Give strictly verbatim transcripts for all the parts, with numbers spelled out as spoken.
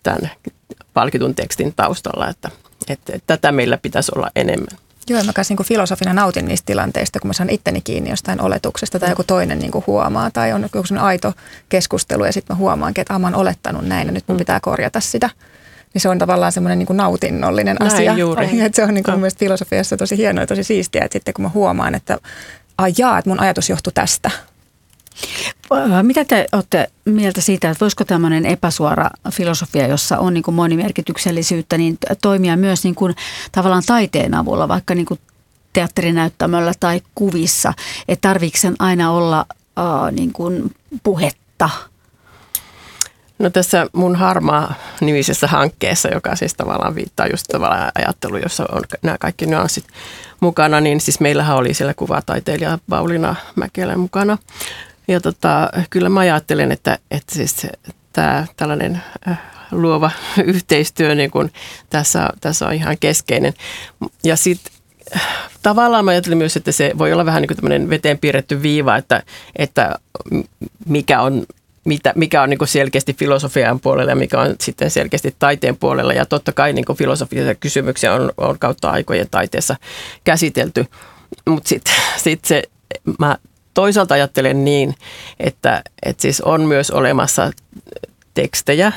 tämän palkitun tekstin taustalla, että, että, että tätä meillä pitäisi olla enemmän. Joo, mä kanssa niin filosofina nautin niistä tilanteista, kun mä saan itteni kiinni jostain oletuksesta tai joku toinen niin huomaa tai on joku aito keskustelu ja sitten mä huomaankin, että mä oon olettanut näin ja nyt mun pitää korjata sitä. Niin se on tavallaan semmoinen niin kuin nautinnollinen Näin asia. Juuri. Että se on niin kuin mun mielestä filosofiassa tosi hienoa ja tosi siistiä, että sitten kun mä huomaan, että ai jaa, että mun ajatus johtui tästä. Mitä te olette mieltä siitä, että voisiko tämmöinen epäsuora filosofia, jossa on niin kuin monimerkityksellisyyttä, niin toimia myös niin kuin tavallaan taiteen avulla, vaikka niin kuin teatterinäyttämöllä tai kuvissa, että tarviiko sen aina olla äh, niin kuin puhetta? No tässä mun harmaa nimisessä hankkeessa, joka siis tavallaan viittaa just tavallaan ajatteluun, jossa on nämä kaikki nyanssit mukana, niin siis meillähän oli siellä kuvataiteilija Pauliina Mäkelä mukana. Ja tota, kyllä mä ajattelen, että, että siis tämä tällainen luova yhteistyö niin kun tässä, tässä on ihan keskeinen. Ja sitten tavallaan mä ajattelin myös, että se voi olla vähän niin kuin tämmöinen veteen piirretty viiva, että, että mikä on, mitä, mikä on niin kuin selkeästi filosofian puolella ja mikä on sitten selkeästi taiteen puolella. Ja totta kai niin kuin filosofisia kysymyksiä on, on kautta aikojen taiteessa käsitelty, mutta sitten sit se mä toisaalta ajattelen niin, että, että siis on myös olemassa tekstejä,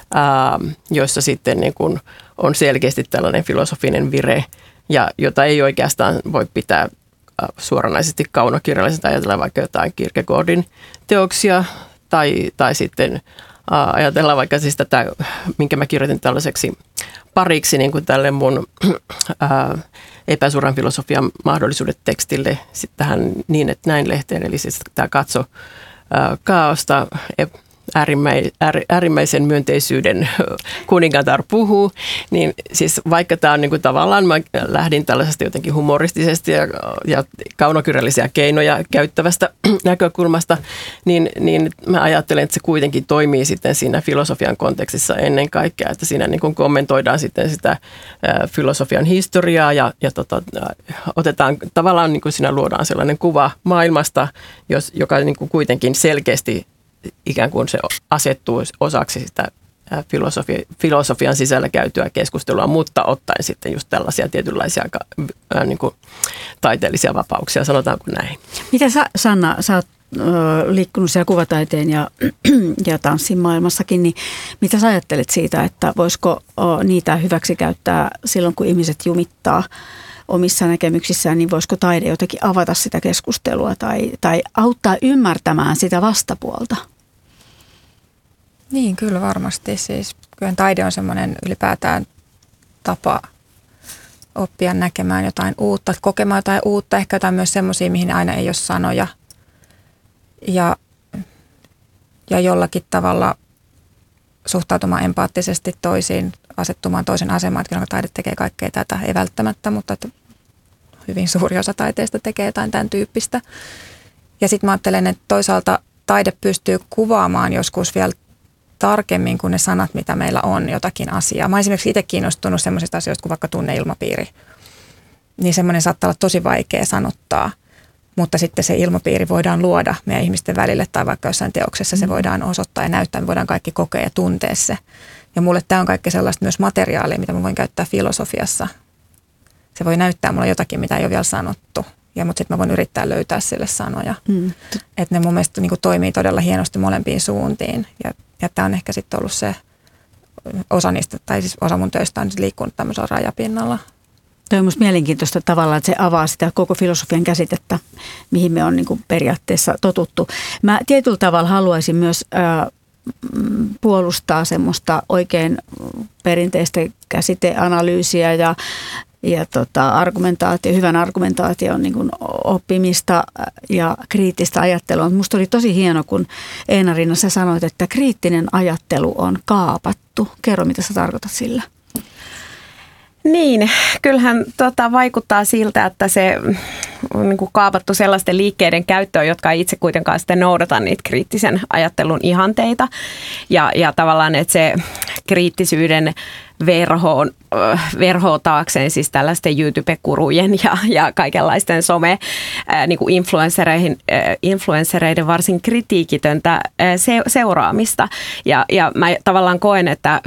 ää, joissa sitten niin kuin on selkeästi tällainen filosofinen vire, ja jota ei oikeastaan voi pitää ää, suoranaisesti kaunokirjallisena, ajatella vaikka jotain Kierkegaardin teoksia, tai, tai sitten ää, ajatellaan vaikka siis tätä, minkä mä kirjoitin tällaiseksi pariksi niin kuin tälle mun ää, epäsuoran filosofian mahdollisuudet tekstille sitten tähän niin, että näin lehteen, eli siis tämä katso ää, kaaosta, äärimmäi, äär, äärimmäisen myönteisyyden kuningatar puhuu, niin siis vaikka tämä on niin kuin tavallaan, mä lähdin tällaisesta jotenkin humoristisesti ja, ja kaunokirjallisia keinoja käyttävästä näkökulmasta, niin, niin mä ajattelen, että se kuitenkin toimii sitten siinä filosofian kontekstissa ennen kaikkea, että siinä niin kuin kommentoidaan sitten sitä ää, filosofian historiaa ja, ja tota, otetaan tavallaan niin kuin siinä luodaan sellainen kuva maailmasta, jos, joka niin kuin kuitenkin selkeästi ikään kuin se asettuu osaksi sitä filosofi- filosofian sisällä käytyä keskustelua, mutta ottaen sitten just tällaisia tietynlaisia ää, niin kuin taiteellisia vapauksia, sanotaanko näin. Miten sä, Sanna, sä oot ö, liikkunut siellä kuvataiteen ja, ja tanssin maailmassakin, niin mitä sä ajattelet siitä, että voisiko o, niitä hyväksi käyttää silloin, kun ihmiset jumittaa omissa näkemyksissään, niin voisiko taide jotenkin avata sitä keskustelua tai, tai auttaa ymmärtämään sitä vastapuolta? Niin, kyllä varmasti. Siis, kyllä taide on semmoinen ylipäätään tapa oppia näkemään jotain uutta, kokemaan jotain uutta, ehkä jotain myös semmoisia, mihin aina ei ole sanoja. Ja, ja jollakin tavalla suhtautumaan empaattisesti toisiin, asettumaan toisen asemaan, että kyllä taide tekee kaikkea tätä, ei välttämättä, mutta että hyvin suuri osa taiteesta tekee jotain tämän tyyppistä. Ja sitten mä ajattelen, että toisaalta taide pystyy kuvaamaan joskus vielä tarkemmin kuin ne sanat, mitä meillä on jotakin asiaa. Mä olen esimerkiksi itse kiinnostunut semmoisista asioista kuin vaikka tunneilmapiiri. Niin semmoinen saattaa olla tosi vaikea sanottaa, mutta sitten se ilmapiiri voidaan luoda meidän ihmisten välille tai vaikka jossain teoksessa se voidaan osoittaa ja näyttää, me voidaan kaikki kokea ja tuntea se. Ja mulle tämä on kaikki sellaista myös materiaalia, mitä mä voin käyttää filosofiassa. Se voi näyttää mulle jotakin, mitä ei ole vielä sanottu. Ja, mutta sitten mä voin yrittää löytää sille sanoja. Mm. Että ne mun mielestä niin kuin toimii todella hienosti molempiin suuntiin. Ja, ja tämä on ehkä sitten ollut se osa niistä, tai siis osa mun töistä on liikkunut tämmöisellä rajapinnalla. Tämä on minusta mielenkiintoista tavalla, että se avaa sitä koko filosofian käsitettä, mihin me on niin kuin periaatteessa totuttu. Mä tietyllä tavalla haluaisin myös äh, puolustaa semmoista oikein perinteistä käsiteanalyysiä ja Ja tota, argumentaatio, hyvän argumentaation niin kuin oppimista ja kriittistä ajattelua. Minusta oli tosi hieno, kun Eena-Riina sä sanoit, että kriittinen ajattelu on kaapattu. Kerro, mitä sä tarkoitat sillä? Niin, kyllähän tota, vaikuttaa siltä, että se on niin kuin kaapattu sellaisten liikkeiden käyttöön, jotka ei itse kuitenkaan sitten noudata niitä kriittisen ajattelun ihanteita. Ja, ja tavallaan, että se kriittisyyden verhoon, verhoon taakseen siis tällaisten YouTube-kurujen ja, ja kaikenlaisten some ää, niin kuin influenssereihin, ää, influenssereiden varsin kritiikitöntä ää, se, seuraamista. Ja, ja mä tavallaan koen, että